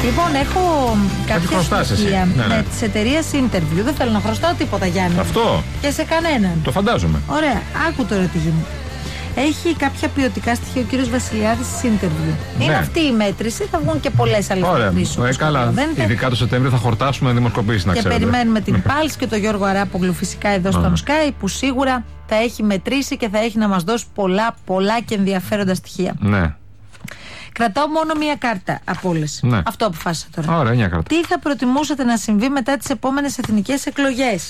Λοιπόν, έχω κάποια στοιχεία της εταιρείας Interview. Δεν θέλω να χρωστάω τίποτα, Γιάννη. Αυτό. Και σε κανέναν. Το φαντάζομαι. Ωραία, άκου τώρα τι γίνεται. Έχει κάποια ποιοτικά στοιχεία ο κύριος Βασιλιάδης της Interview. Ναι. Είναι αυτή η μέτρηση, θα βγουν και πολλές άλλες μετρήσεις. Καλά. Ειδικά το Σεπτέμβριο θα χορτάσουμε δημοσκοπήσεις, να ξέρετε. Και περιμένουμε την Πάλς και τον Γιώργο Αράπογλου φυσικά εδώ στον Sky, που σίγουρα θα έχει μετρήσει και θα έχει να μας δώσει πολλά και ενδιαφέροντα στοιχεία. Ναι. Κρατάω μόνο μία κάρτα από όλες. Ναι. Αυτό αποφάσισα τώρα. Ωραία, μια κάρτα. Τι θα προτιμούσατε να συμβεί μετά τις επόμενες εθνικές εκλογές?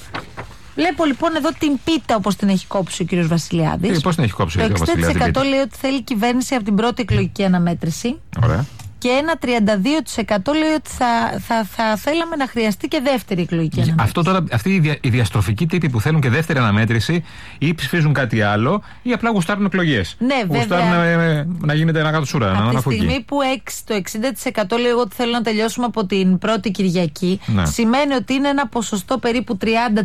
Βλέπω λοιπόν εδώ την πίτα, όπως την έχει κόψει ο κύριος Βασιλιάδης. Πώς την έχει κόψει ο κύριος Βασιλιάδης? Το 60% λέει ότι θέλει κυβέρνηση από την πρώτη εκλογική αναμέτρηση. Ωραία. Και ένα 32% λέει ότι θα θέλαμε να χρειαστεί και δεύτερη εκλογική αναμέτρηση. Αυτό τώρα, αυτοί οι διαστροφικοί τύποι που θέλουν και δεύτερη αναμέτρηση, ή ψηφίζουν κάτι άλλο, ή απλά γουστάρουν εκλογές. Ναι, βέβαια. Γουστάρουν να γίνεται ένα κάτω σούρα. Από τη στιγμή που το 60% λέει ότι θέλω να τελειώσουμε από την πρώτη Κυριακή, ναι, σημαίνει ότι είναι ένα ποσοστό περίπου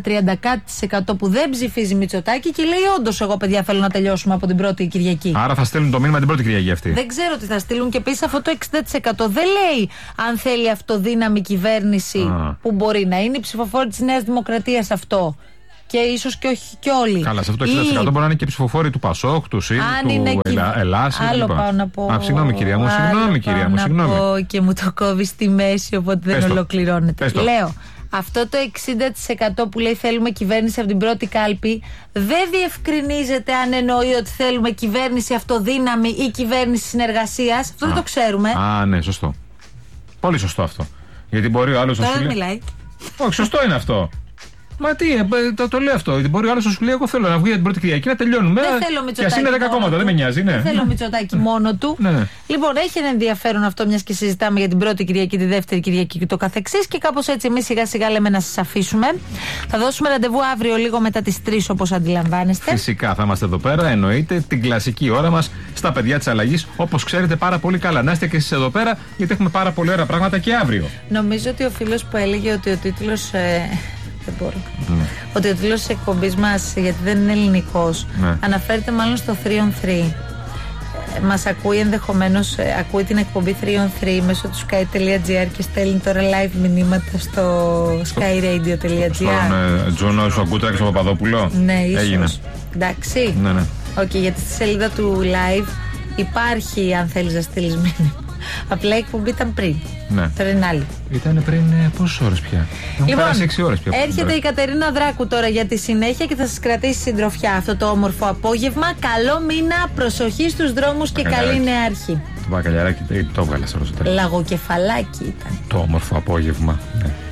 30-30% που δεν ψηφίζει Μητσοτάκη και λέει όντως εγώ, παιδιά, θέλω να τελειώσουμε από την πρώτη Κυριακή. Άρα θα στέλνουν το μήνυμα την πρώτη Κυριακή αυτή. Δεν ξέρω τι θα στείλουν, και επίσης αυτό το 60% δεν λέει αν θέλει αυτοδύναμη κυβέρνηση που μπορεί να είναι η ψηφοφόρη της Νέας Δημοκρατίας αυτό. Και ίσως και όχι και όλοι. Καλά, σε αυτό το 60% μπορεί να είναι και ψηφοφόροι του ΠΑΣΟΚ, του ΣΥΡ, του Ελλάς. Άλλο πάω να πω. Συγγνώμη κυρία μου, συγγνώμη. Και μου το κόβει στη μέση, οπότε δεν ολοκληρώνεται. Λέω, αυτό το 60% που λέει θέλουμε κυβέρνηση από την πρώτη κάλπη δεν διευκρινίζεται αν εννοεί ότι θέλουμε κυβέρνηση αυτοδύναμη ή κυβέρνηση συνεργασίας. Αυτό δεν το ξέρουμε. Ναι, σωστό. Πολύ σωστό αυτό. Γιατί μπορεί ο άλλος να σου λέει. Μιλάει. Όχι, σωστό είναι αυτό. Μα τι, το λέω αυτό. Γιατί μπορεί ο άλλος να σου λέει: εγώ θέλω να βγει για την πρώτη Κυριακή να τελειώνουμε. Δεν θέλω Μητσοτάκη. Και ας είναι 10 κόμματα, δεν με νοιάζει, ναι. Δεν θέλω Μητσοτάκη μόνο του. Ναι. Λοιπόν, έχει ένα ενδιαφέρον αυτό, μιας και συζητάμε για την πρώτη Κυριακή, τη δεύτερη Κυριακή και το καθεξής. Και κάπως έτσι εμείς σιγά σιγά λέμε να σας αφήσουμε. Θα δώσουμε ραντεβού αύριο λίγο μετά τις 3, όπως αντιλαμβάνεστε. Φυσικά θα είμαστε εδώ πέρα, εννοείται, την κλασική ώρα μας στα παιδιά της αλλαγής. Όπως ξέρετε πάρα πολύ καλά. Να είστε και εσείς εδώ πέρα, γιατί έχουμε πάρα πολύ ωραία πράγματα και αύριο. Νομίζω ότι ο φίλος που έλεγε ότι ο τίτλος. Δεν μπορώ. Ότι ο τίτλος της εκπομπής μας, γιατί δεν είναι ελληνικός, αναφέρεται μάλλον στο 3 on 3. Μας ακούει ενδεχομένως, ακούει την εκπομπή 3 on 3 μέσω του sky.gr και στέλνει τώρα live μηνύματα στο skyradio.gr. Στον Τζούνο Σογκούτρα και στον Παπαδόπουλο. Ναι, ίσως. Έγινε. Εντάξει. Ναι. Γιατί στη σελίδα του live υπάρχει, αν θέλεις να στείλεις μήνυμα. Απλά η εκπομπή ήταν πριν. Ναι. Τώρα είναι άλλη. Ήταν πριν πόσες ώρες πια? Έχουν πέρασει 6 ώρες πια. Έρχεται η Κατερίνα Δράκου τώρα για τη συνέχεια και θα σας κρατήσει συντροφιά αυτό το όμορφο απόγευμα. Καλό μήνα, προσοχή στους δρόμους και καλή νέα αρχή. Το μπακαλιαράκι το έβγαλε σε ροζοτέλη. Λαγοκεφαλάκι ήταν. Το όμορφο απόγευμα. Ναι.